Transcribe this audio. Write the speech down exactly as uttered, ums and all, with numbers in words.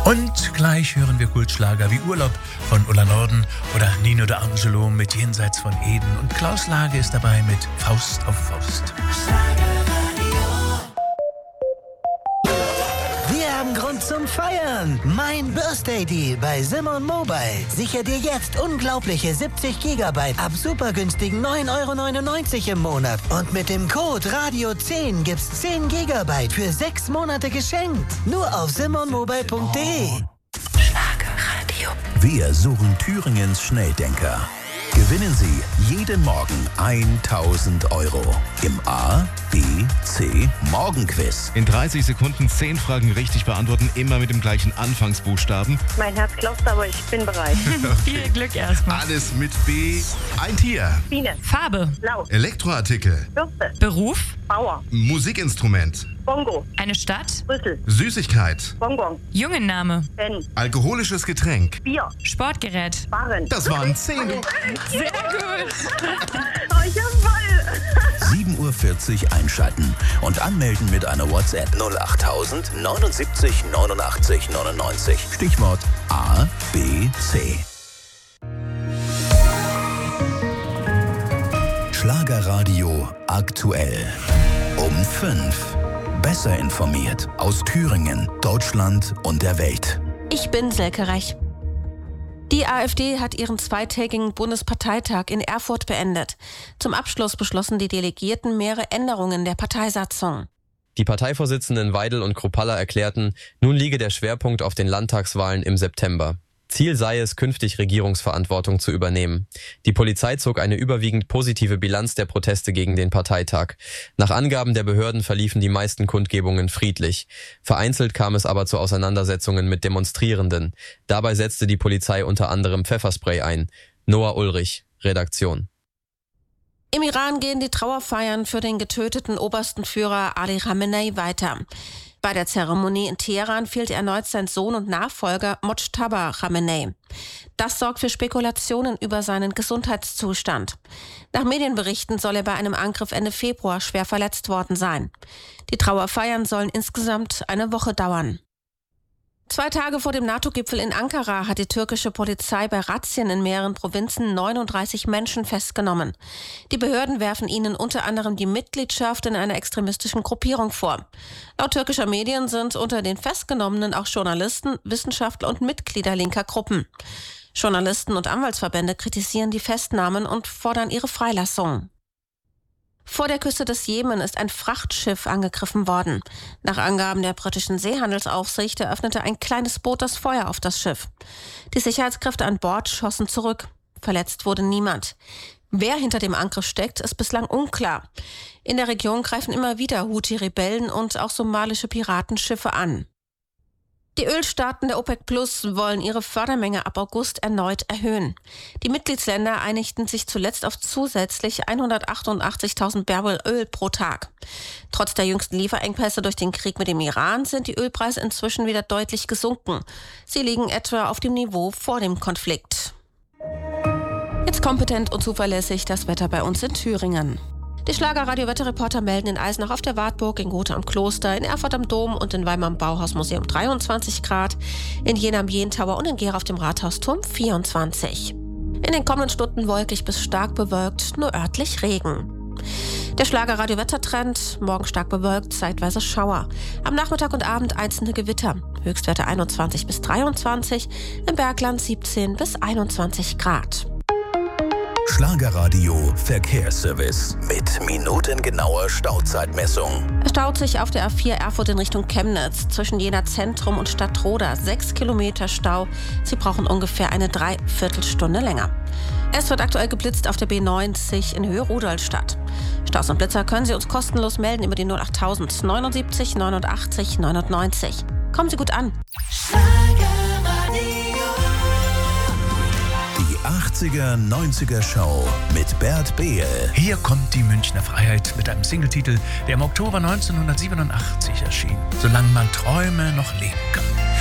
Und gleich hören wir Kultschlager wie Urlaub von Ulla Norden oder Nino D'Angelo mit Jenseits von Eden. Und Klaus Lage ist dabei mit Faust auf Faust. Wir haben Grund zum Feiern. Mein Birthday Deal bei Simon Mobile. Sicher dir jetzt unglaubliche siebzig Gigabyte ab super günstigen neun Euro neunundneunzig im Monat. Und mit dem Code Radio zehn gibt's zehn Gigabyte für sechs Monate geschenkt. Nur auf simon mobile punkt de. Schlagerradio. Wir suchen Thüringens Schnelldenker. Gewinnen Sie jeden Morgen tausend Euro im A, B, C Morgenquiz. In dreißig Sekunden zehn Fragen richtig beantworten, immer mit dem gleichen Anfangsbuchstaben. Mein Herz klopft, aber ich bin bereit. Okay. Viel Glück erstmal. Alles mit B. Ein Tier. Biene. Farbe. Laut. Elektroartikel. Bürste. Beruf. Bauer. Musikinstrument. Bongo. Eine Stadt. Brüssel. Süßigkeit. Bonbon. Jungenname. Ben. Alkoholisches Getränk. Bier. Sportgerät. Barren. Das waren zehn. Sehr gut. Oh, ich hab voll. sieben Uhr vierzig einschalten und anmelden mit einer WhatsApp null achttausend neunundsiebzig neunundachtzig neunundneunzig. Stichwort A, B, C. Schlagerradio aktuell. Um fünf. Besser informiert aus Thüringen, Deutschland und der Welt. Ich bin Selke Rech. Die AfD hat ihren zweitägigen Bundesparteitag in Erfurt beendet. Zum Abschluss beschlossen die Delegierten mehrere Änderungen der Parteisatzung. Die Parteivorsitzenden Weidel und Kruppalla erklärten, nun liege der Schwerpunkt auf den Landtagswahlen im September. Ziel sei es, künftig Regierungsverantwortung zu übernehmen. Die Polizei zog eine überwiegend positive Bilanz der Proteste gegen den Parteitag. Nach Angaben der Behörden verliefen die meisten Kundgebungen friedlich. Vereinzelt kam es aber zu Auseinandersetzungen mit Demonstrierenden. Dabei setzte die Polizei unter anderem Pfefferspray ein. Noah Ulrich, Redaktion. Im Iran gehen die Trauerfeiern für den getöteten obersten Führer Ali Khamenei weiter. Bei der Zeremonie in Teheran fehlte erneut sein Sohn und Nachfolger Mojtaba Khamenei. Das sorgt für Spekulationen über seinen Gesundheitszustand. Nach Medienberichten soll er bei einem Angriff Ende Februar schwer verletzt worden sein. Die Trauerfeiern sollen insgesamt eine Woche dauern. Zwei Tage vor dem NATO-Gipfel in Ankara hat die türkische Polizei bei Razzien in mehreren Provinzen neununddreißig Menschen festgenommen. Die Behörden werfen ihnen unter anderem die Mitgliedschaft in einer extremistischen Gruppierung vor. Laut türkischer Medien sind unter den Festgenommenen auch Journalisten, Wissenschaftler und Mitglieder linker Gruppen. Journalisten und Anwaltsverbände kritisieren die Festnahmen und fordern ihre Freilassung. Vor der Küste des Jemen ist ein Frachtschiff angegriffen worden. Nach Angaben der britischen Seehandelsaufsicht eröffnete ein kleines Boot das Feuer auf das Schiff. Die Sicherheitskräfte an Bord schossen zurück. Verletzt wurde niemand. Wer hinter dem Angriff steckt, ist bislang unklar. In der Region greifen immer wieder Houthi-Rebellen und auch somalische Piratenschiffe an. Die Ölstaaten der OPEC Plus wollen ihre Fördermenge ab August erneut erhöhen. Die Mitgliedsländer einigten sich zuletzt auf zusätzlich hundertachtundachtzigtausend Barrel Öl pro Tag. Trotz der jüngsten Lieferengpässe durch den Krieg mit dem Iran sind die Ölpreise inzwischen wieder deutlich gesunken. Sie liegen etwa auf dem Niveau vor dem Konflikt. Jetzt kompetent und zuverlässig das Wetter bei uns in Thüringen. Die Schlagerradio-Wetterreporter melden in Eisenach auf der Wartburg, in Gotha am Kloster, in Erfurt am Dom und in Weimar am Bauhausmuseum dreiundzwanzig Grad, in Jena am Jentower und in Gera auf dem Rathausturm vierundzwanzig. In den kommenden Stunden wolkig bis stark bewölkt, nur örtlich Regen. Der Schlagerradio-Wettertrend, morgen stark bewölkt, zeitweise Schauer. Am Nachmittag und Abend einzelne Gewitter. Höchstwerte einundzwanzig bis dreiundzwanzig, im Bergland siebzehn bis einundzwanzig Grad. Schlagerradio Verkehrsservice mit minutengenauer Stauzeitmessung. Es staut sich auf der A vier Erfurt in Richtung Chemnitz zwischen Jena Zentrum und Stadtroda. Sechs Kilometer Stau. Sie brauchen ungefähr eine Dreiviertelstunde länger. Es wird aktuell geblitzt auf der B neunzig in Höhe Rudolstadt. Staus und Blitzer können Sie uns kostenlos melden über die null achttausend neunundsiebzig neunundachtzig neunundneunzig. Kommen Sie gut an. achtziger, neunziger Show mit Bert Behl. Hier kommt die Münchner Freiheit mit einem Singletitel, der im Oktober neunzehnhundertsiebenundachtzig erschien. Solange man Träume noch leben kann.